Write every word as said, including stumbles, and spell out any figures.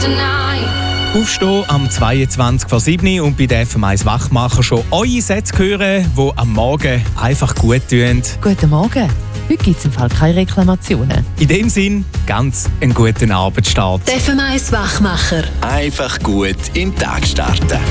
Aufstehen am zweiundzwanzig vor sieben und bei der F M eins Wachmacher schon eure Sätze hören, die am Morgen einfach gut tun. Guten Morgen. Heute gibt es im Fall keine Reklamationen. In dem Sinn, ganz einen guten Arbeitsstart. Der F M eins Wachmacher. Einfach gut in den Tag starten.